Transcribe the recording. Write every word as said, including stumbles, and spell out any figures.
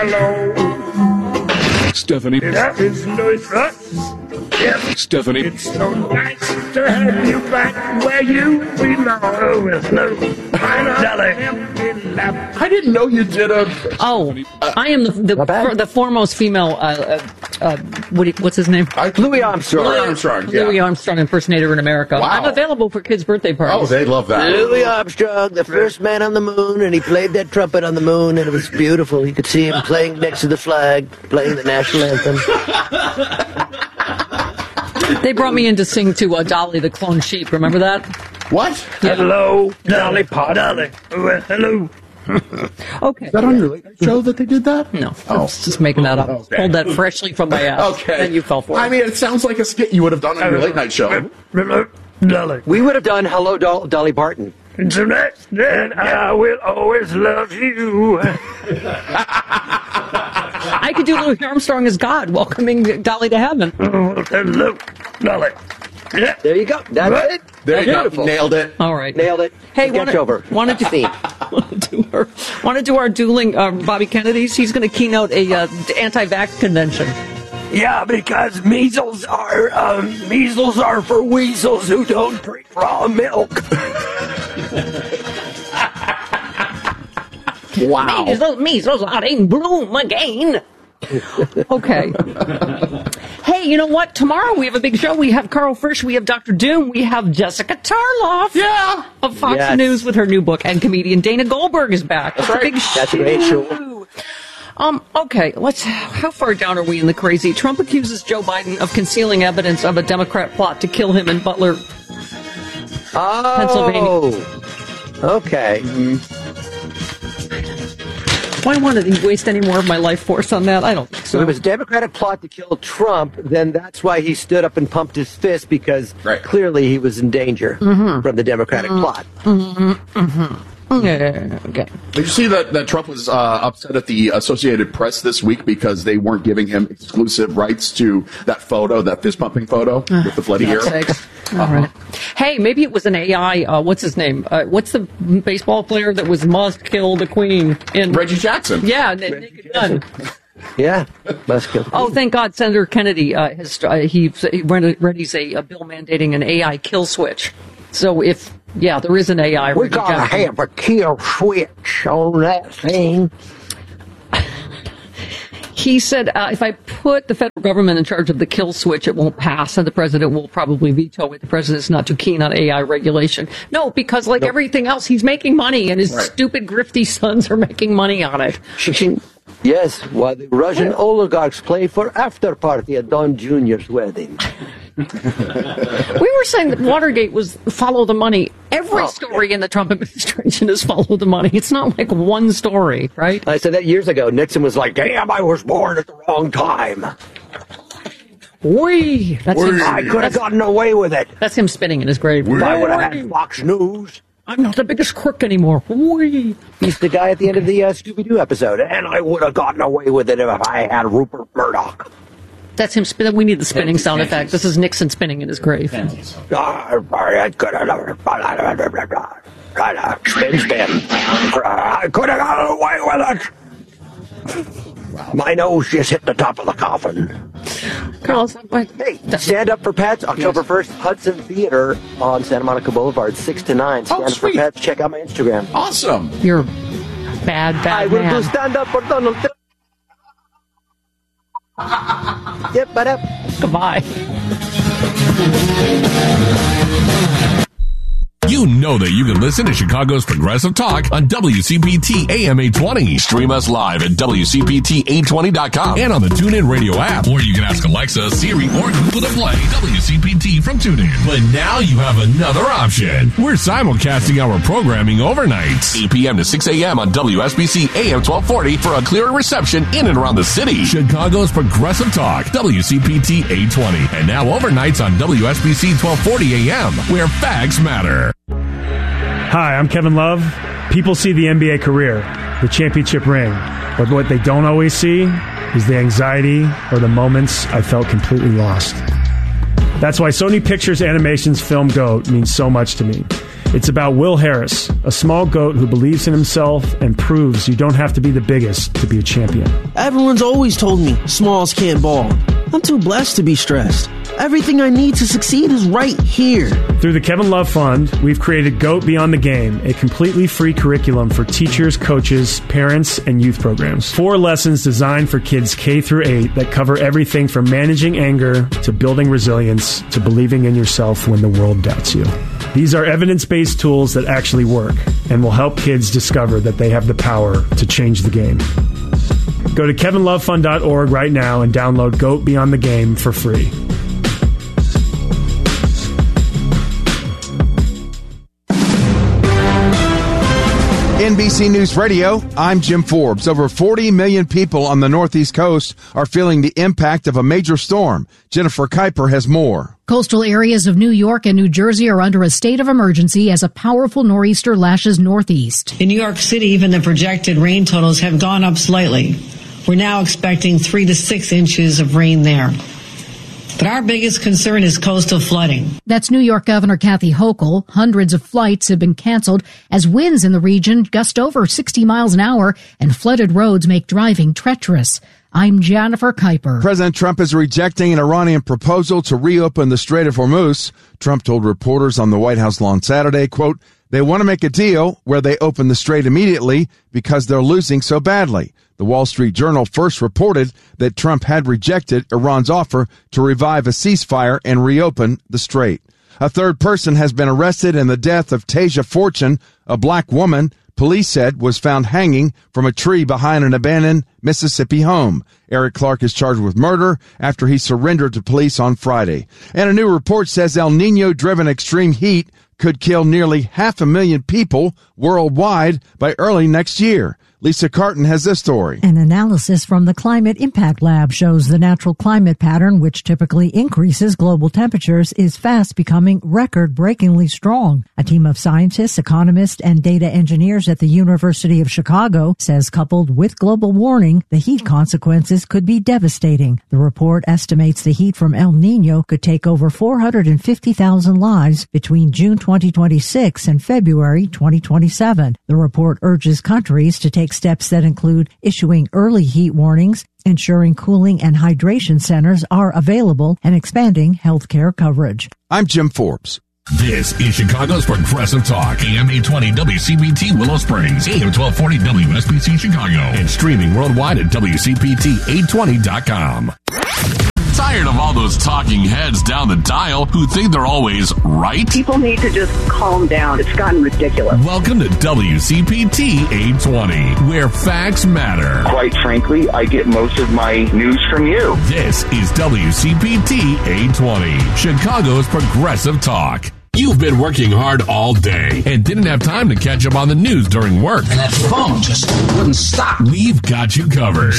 Hello. Stephanie. That is Louis Russ. Yep. Stephanie. It's so nice to have you back where you belong. Oh, with no I didn't know you did a... Oh, I am the the, for, the foremost female, uh, uh, uh, what do you, what's his name? I, Louis Armstrong. Louis Armstrong, yeah. Louis Armstrong impersonator in America. Wow. I'm available for kids' birthday parties. Oh, they love that. Louis Armstrong, the first man on the moon, and he played that trumpet on the moon, and it was beautiful. You could see him playing next to the flag, playing the national anthem. They brought me in to sing to uh, Dolly the Clone Sheep. Remember that? What? Yeah. Hello, Dolly Parton. Dolly. Oh, hello. Okay. Is that on your late night show that they did that? No, Oh. I was just making that up. Okay. Pulled that freshly from my ass. Okay. And you fell for it. I mean, it sounds like a skit you would have done on your late night show. Hello, Dolly. We would have done Hello, Dol- Dolly Parton. Tonight, then I will always love you. I could do Louis Armstrong as God, welcoming Dolly to heaven. Oh, hello, Dolly. Yeah. There you go. That's Right. it. There you Beautiful. go. Nailed it. All right. Nailed it. Hey, Sketch wanna, over. Want to do, wanna do our want to do our dueling uh, Bobby Kennedy's? He's going to keynote a uh, anti-vax convention. Yeah, because measles are um, measles are for weasels who don't drink raw milk. Wow. Measles, measles are in bloom again. Okay. Hey, you know what? Tomorrow we have a big show. We have Carl Frisch, we have Doctor Doom, we have Jessica Tarloff. Yeah. Of Fox Yes. News with her new book, and comedian Dana Goldberg is back. That's right. a big That's a great show. Um, okay, let's, how far down are we in the crazy? Trump accuses Joe Biden of concealing evidence of a Democrat plot to kill him in Butler, Oh. Pennsylvania. Okay. Why wanted he waste any more of my life force on that? I don't think So so. it was a Democratic plot to kill Trump, then that's why he stood up and pumped his fist, because Right. clearly he was in danger Mm-hmm. from the Democratic plot. Okay, okay. Did you see that, that Trump was uh, upset at the Associated Press this week because they weren't giving him exclusive rights to that photo, that fist pumping photo with the bloody hair? Sakes. All right. Hey, maybe it was an A I. Uh, what's his name? Uh, what's the baseball player that was must kill the queen in Reggie Jackson. Yeah, N- Naked Gun. Yeah, must kill. Oh, thank God, Senator Kennedy uh, has uh, he, he readies a, a bill mandating an A I kill switch. So if yeah, there is an A I. We Reggie gotta Jackson. have a kill switch on that thing. He said, uh, if I put the federal government in charge of the kill switch, it won't pass, and the president will probably veto it. The president's not too keen on A I regulation. No, because like everything else, he's making money, and his Right. stupid, grifty sons are making money on it. Yes, while the Russian oligarchs play for after party at Don Junior's wedding. We were saying that Watergate was follow the money. Every Oh, story in the Trump administration is follow the money. It's not like one story, right? I said that years ago. Nixon was like, damn, I was born at the wrong time. Wee! That's him, I could have gotten away with it. that's him spinning in his grave. If I would have Wee! had Fox News. I'm not the biggest crook anymore. Wee! He's the guy at the end of the uh, Scooby-Doo episode. And I would have gotten away with it if I had Rupert Murdoch. That's him spinning. We need the spinning sound effect. This is Nixon spinning in his grave. I could have... Spin, spin. I could have gotten away with it. My nose just hit the top of the coffin. Carlos, wait. Hey, Stand Up for Pets, October first, Hudson Theater on Santa Monica Boulevard, six to nine. Stand Oh, Up for sweet. Pets. Check out my Instagram. Awesome. You're bad, bad I will man. do stand up for Donald Trump. Yep, but up. Goodbye. You know that you can listen to Chicago's Progressive Talk on W C P T A M eight twenty. Stream us live at W C P T eight twenty dot com and on the TuneIn Radio app. Or you can ask Alexa, Siri, or Google to play W C P T from TuneIn. But now you have another option. We're simulcasting our programming overnight, eight p.m. to six a.m. on W S B C A M twelve forty for a clearer reception in and around the city. Chicago's Progressive Talk, W C P T eight twenty. And now overnights on W S B C twelve forty A M, where facts matter. Hi, I'm Kevin Love. People see the N B A career, the championship ring, but what they don't always see is the anxiety or the moments I felt completely lost. That's why Sony Pictures Animation's Film GOAT means so much to me. It's about Will Harris, a small goat who believes in himself and proves you don't have to be the biggest to be a champion. Everyone's always told me smalls can't ball. I'm too blessed to be stressed. Everything I need to succeed is right here. Through the Kevin Love Fund, we've created GOAT Beyond the Game, a completely free curriculum for teachers, coaches, parents, and youth programs. Four lessons designed for kids K through eight that cover everything from managing anger to building resilience to believing in yourself when the world doubts you. These are evidence-based tools that actually work and will help kids discover that they have the power to change the game. Go to kevin love fund dot org right now and download GOAT Beyond the Game for free. N B C News Radio, I'm Jim Forbes. Over forty million people on the Northeast coast are feeling the impact of a major storm. Jennifer Kuiper has more. Coastal areas of New York and New Jersey are under a state of emergency as a powerful nor'easter lashes northeast. In New York City, even the projected rain totals have gone up slightly. We're now expecting three to six inches of rain there. But our biggest concern is coastal flooding. That's New York Governor Kathy Hochul. Hundreds of flights have been canceled as winds in the region gust over sixty miles an hour and flooded roads make driving treacherous. I'm Jennifer Kuiper. President Trump is rejecting an Iranian proposal to reopen the Strait of Hormuz. Trump told reporters on the White House lawn Saturday, quote, they want to make a deal where they open the strait immediately because they're losing so badly. The Wall Street Journal first reported that Trump had rejected Iran's offer to revive a ceasefire and reopen the strait. A third person has been arrested in the death of Tasia Fortune, a black woman police said was found hanging from a tree behind an abandoned Mississippi home. Eric Clark is charged with murder after he surrendered to police on Friday. And a new report says El Nino-driven extreme heat could kill nearly half a million people worldwide by early next year. Lisa Carton has this story. An analysis from the Climate Impact Lab shows the natural climate pattern, which typically increases global temperatures, is fast becoming record-breakingly strong. A team of scientists, economists, and data engineers at the University of Chicago says coupled with global warming, the heat consequences could be devastating. The report estimates the heat from El Nino could take over four hundred fifty thousand lives between June twenty twenty-six and February twenty twenty-seven. The report urges countries to take steps that include issuing early heat warnings, ensuring cooling and hydration centers are available, and expanding healthcare coverage. I'm Jim Forbes. This is Chicago's Progressive Talk, A M eight twenty W C P T Willow Springs, A M twelve forty W S B C Chicago, and streaming worldwide at W C P T eight twenty dot com. Tired of all those talking heads down the dial who think they're always right? People need to just calm down. It's gotten ridiculous. Welcome to W C P T eight twenty, where facts matter. Quite frankly, I get most of my news from you. This is W C P T eight twenty, Chicago's Progressive Talk. You've been working hard all day and didn't have time to catch up on the news during work. And that phone just wouldn't stop. We've got you covered.